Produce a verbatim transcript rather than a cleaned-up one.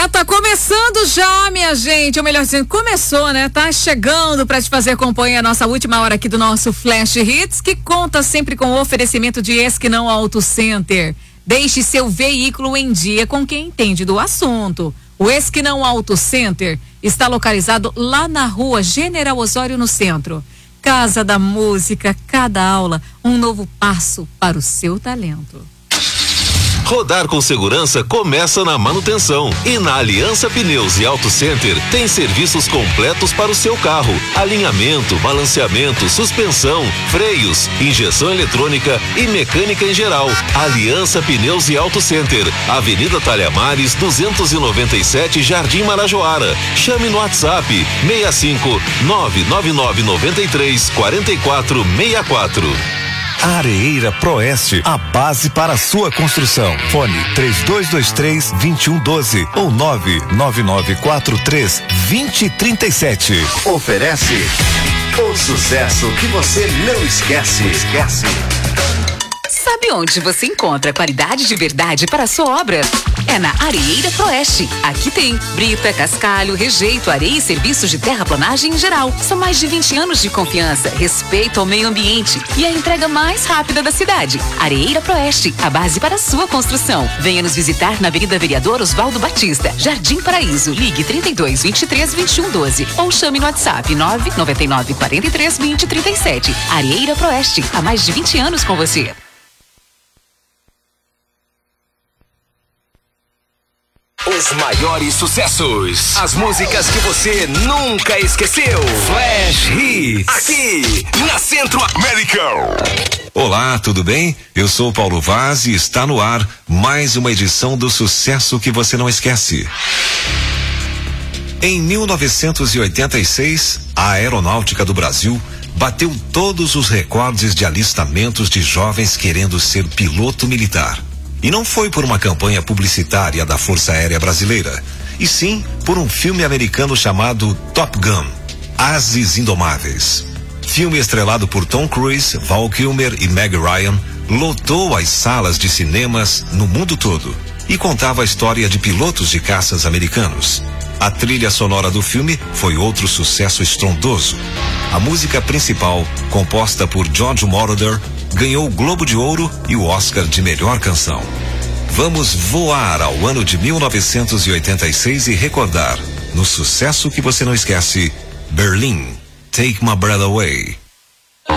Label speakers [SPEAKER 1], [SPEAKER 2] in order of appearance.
[SPEAKER 1] É, tá começando já, minha gente, ou melhor dizendo, começou, né? Tá chegando para te fazer companhia a nossa última hora aqui do nosso Flash Hits, que conta sempre com o oferecimento de Esquinão Auto Center. Deixe seu veículo em dia com quem entende do assunto. O Esquinão Auto Center está localizado lá na rua General Osório, no centro. Casa da Música, cada aula, um novo passo para o seu talento.
[SPEAKER 2] Rodar com segurança começa na manutenção. E na Aliança Pneus e Auto Center tem serviços completos para o seu carro: alinhamento, balanceamento, suspensão, freios, injeção eletrônica e mecânica em geral. Aliança Pneus e Auto Center, Avenida Talhamares, duzentos e noventa e sete, Jardim Marajoara. Chame no WhatsApp seis cinco nove nove nove nove três quatro quatro seis quatro.
[SPEAKER 3] Areeira Proeste, a base para a sua construção. Fone três dois dois três, dois um um dois ou nove nove nove quatro três, dois zero três sete.
[SPEAKER 4] Oferece o sucesso que você não esquece. Esquece.
[SPEAKER 5] Sabe onde você encontra qualidade de verdade para a sua obra? É na Areeira Proeste. Aqui tem brita, cascalho, rejeito, areia e serviços de terraplanagem em geral. São mais de vinte anos de confiança, respeito ao meio ambiente e a entrega mais rápida da cidade. Areeira Proeste, a base para a sua construção. Venha nos visitar na Avenida Vereador Oswaldo Batista, Jardim Paraíso. Ligue trinta e dois, vinte e três, vinte e um, doze ou chame no WhatsApp nove nove nove quatro três, dois zero três sete. Areeira Proeste, há mais de vinte anos com você.
[SPEAKER 6] Os maiores sucessos, as músicas que você nunca esqueceu. Flash Hits, aqui na Centro América.
[SPEAKER 3] Olá, tudo bem? Eu sou Paulo Vaz e está no ar mais uma edição do sucesso que você não esquece. Em mil novecentos e oitenta e seis, a Aeronáutica do Brasil bateu todos os recordes de alistamentos de jovens querendo ser piloto militar. E não foi por uma campanha publicitária da Força Aérea Brasileira, e sim por um filme americano chamado Top Gun, Ases Indomáveis. Filme estrelado por Tom Cruise, Val Kilmer e Meg Ryan, lotou as salas de cinemas no mundo todo e contava a história de pilotos de caças americanos. A trilha sonora do filme foi outro sucesso estrondoso. A música principal, composta por George Moroder, ganhou o Globo de Ouro e o Oscar de melhor canção. Vamos voar ao ano de mil novecentos e oitenta e seis e recordar, no sucesso que você não esquece, Berlim, Take My Breath Away.